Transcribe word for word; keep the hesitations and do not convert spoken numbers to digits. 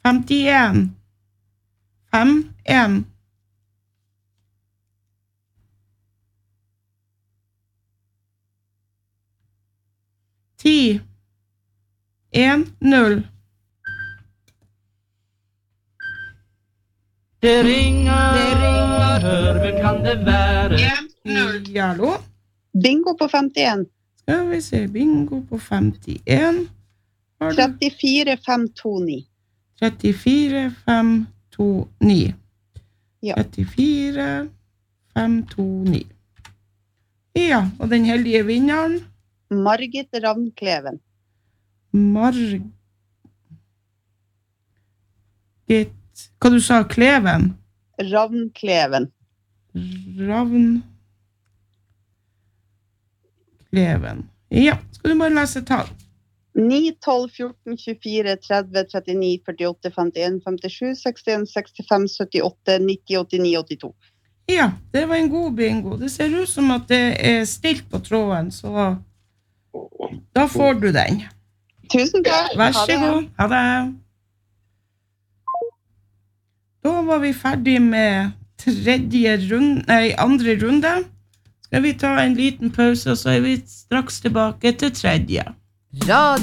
femtien. fem, en. ti. en, null. Det ringer, det ringer, hør, hvem kan det være? en, null. Ja, hallo? Bingo på femtien. Skal vi se, bingo på femtien. trettifire fem to ni. trettifire fem to ni. Ja. trettifire fem to ni. Ja, og den heldige vinneren? Margit Ravnkleven. Margit... Hva du sa, Kleven? Ravnkleven. Ravn... Kleven. Ja, skal du bare lese tall? ni, tolv, fjorten, tjuefire, tretti, trettini, førtiåtte, femtien, femtisju, sekstien, sekstifem, syttiåtte, nitti, åttini, åttito. Ja, det var en god bingo. Det ser ut som at det er stilt på tråden, så da får du den. Tusen takk. Vær så god. Ha det. Da var vi ferdig med tredje runde, nei, andre runde. Skal vi ta en liten pause, og så er vi straks tilbake til tredje. Radio